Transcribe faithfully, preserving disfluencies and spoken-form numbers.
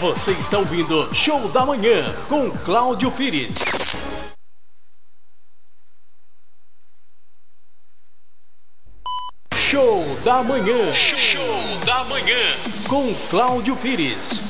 Você está ouvindo Show da Manhã com Cláudio Pires. Show da Manhã. Show da Manhã com Cláudio Pires.